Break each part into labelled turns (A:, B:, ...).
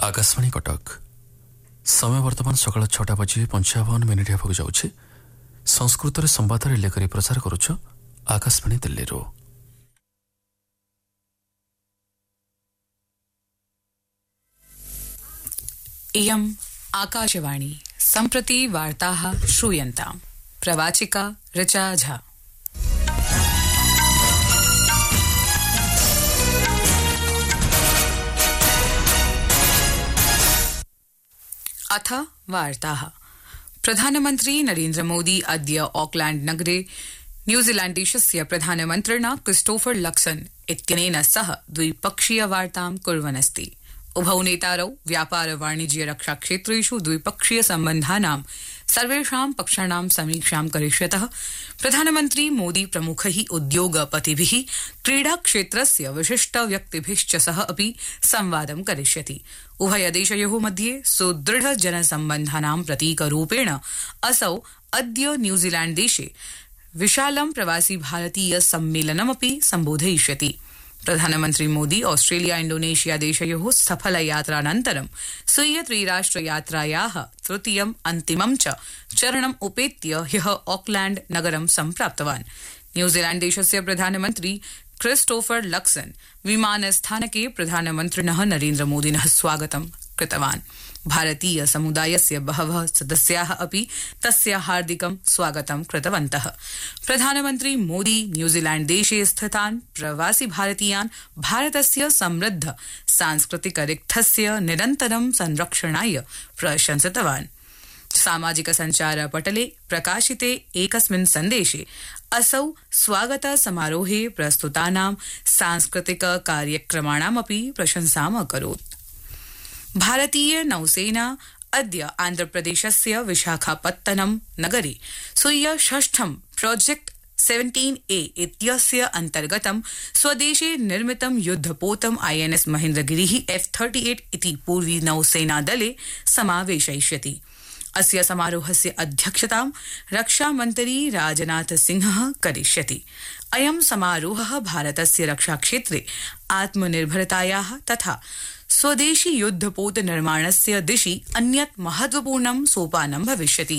A: आकाशवाणी कटक समय वर्तमान सकाळ 6:55 होगा जाउछि। संस्कृत रे संवाद रिले करी प्रसार करूछु आकाशवाणी दिल्ली रो।
B: इयम् आकाशवाणी सम्प्रति वार्ताः श्रूयन्ताम्। प्रवाचिका ऋचा झा। अथ वार्ताः। प्रधानमन्त्री नरेन्द्र मोदी अद्य ऑकलैंड नगरे न्यूजीलैण्डदेशस्य प्रधानमन्त्रिणा क्रिस्टोफर लक्सन इत्यनेन सह द्विपक्षीय वार्तां कुर्वन् अस्ति। उभौ नेतारौ व्यापार वाणिज्य रक्षा क्षेत्रेषु द्विपक्षीय सम्बन्धानां सर्वेषां पक्षाणां समीक्षां करिष्यतः। प्रधानमन्त्री मोदी प्रमुखैः उद्योगपतिभिः क्रीडा क्षेत्रस्य विशिष्ट व्यक्तिभिश्च सह अपि संवादं करिष्यति। उभयदेशयोः मध्ये सुदृढ जनसम्बन्धानां प्रतीकरूपेण असौ अद्य न्यूजीलैण्डदेशे विशालं प्रवासी भारतीय सम्मेलनमपि सम्बोधयिष्यति। प्रधानमन्त्री मोदी ऑस्ट्रेलिया इंडोनेशिया देशयोः सफल यात्रानन्तरं स्वीय त्रिराष्ट्रयात्रायाः तृतीयम् अन्तिमं च चरणम् उपेत्य ह्यः ऑकलैंड नगरं सम्प्राप्तवान्। न्यूजीलैण्ड देशस्य प्रधानमन्त्री क्रिस्टोफर लक्सन विमानस्थानके प्रधानमन्त्रिणः नरेन्द्र मोदिनः स्वागतं कृतवान्। भारतीय समुदायस्य बहवः सदस्याः अपि तस्य हार्दिकं स्वागतं कृतवन्तः। प्रधानमन्त्री मोदी न्यूजीलैण्ड देशे स्थितान् प्रवासी भारतीयान् भारतस्य समृद्ध सांस्कृतिक रिक्थस्य निरन्तरं संरक्षणाय प्रशंसितवान्। सामाजिक संचार पटले प्रकाशिते एकस्मिन् सन्देशे असौ स्वागत समारोहे प्रस्तुतानां सांस्कृतिक कार्यक्रमाणामपि प्रशंसाम् अकरोत्। भारतीय नौसेना अद्य आन्ध्रप्रदेशस्य विशाखापत्तनम नगरे स्वीय षष्ठं प्रोजेक्ट 17A इत्यस्य अन्तर्गतं स्वदेशे निर्मितं युद्धपोतं INS महेन्द्रगिरिः F-38 इति पूर्वी नौसेनादले समावेशयिष्यति। अस्य समारोहस्य अध्यक्षतां रक्षामन्त्री राजनाथ सिंहः करिष्यति। अयं समारोहः भारतस्य रक्षाक्षेत्रे आत्मनिर्भरतायाः तथा स्वदेशी युद्धपोत निर्माणस्य दिशि अन्यत् महत्वपूर्णं सोपानं भविष्यति।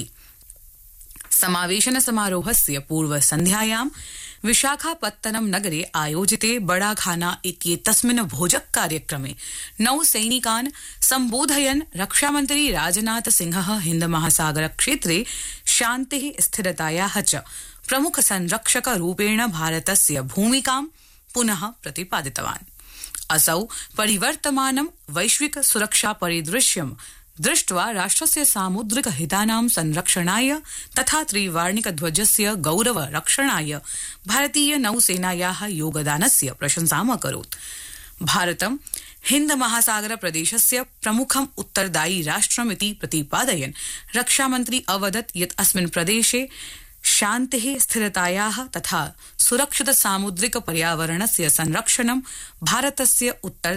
B: समावेशन समारोहस्य पूर्वसन्ध्यायां विशाखापत्तनम नगरे आयोजिते बड़ाखाना इत्येतस्मिन् भोजक कार्यक्रमे नौसैनिकान् सम्बोधयन् रक्षामन्त्री राजनाथ सिंहः हिन्दमहासागर क्षेत्रे शान्तिः स्थिरतायाः च प्रमुख संरक्षक रूपेण भारतस्य भूमिकां पुनः प्रतिपादितवान्। असौ परिवर्तमानं वैश्विक सुरक्षा परिदृश्यं दृष्ट्वा राष्ट्रस्य सामुद्रिक हितानां संरक्षणाय तथा त्रिवार्णिक ध्वजस्य गौरव रक्षणाय भारतीय नौसेनायाः योगदानस्य प्रशंसाम् अकरोत्। भारतं हिन्द महासागर प्रदेशस्य प्रमुखम् उत्तरदायी राष्ट्रमिति प्रतिपादयन् रक्षामन्त्री अवदत् यत् अस्मिन् प्रदेशे शान्तिः स्थिरतायाः तथा सुरक्षित सामुद्रिक पर्यावरणस्य संरक्षणं भारतस्य उत्तर